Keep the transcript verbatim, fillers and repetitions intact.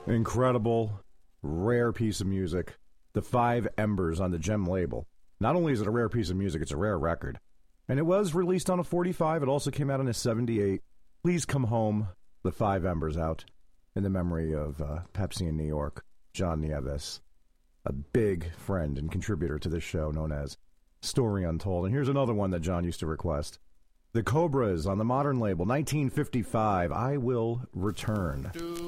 Incredible, rare piece of music. The Five Embers on the Gem label. Not only is it a rare piece of music, it's a rare record. And it was released on a forty-five. It also came out on a seventy-eight. Please Come Home, The Five Embers, out in the memory of uh, Pepsi in New York, John Nieves, a big friend and contributor to this show known as Story Untold. And here's another one that John used to request. The Cobras on the Modern label, nineteen fifty-five, I Will Return.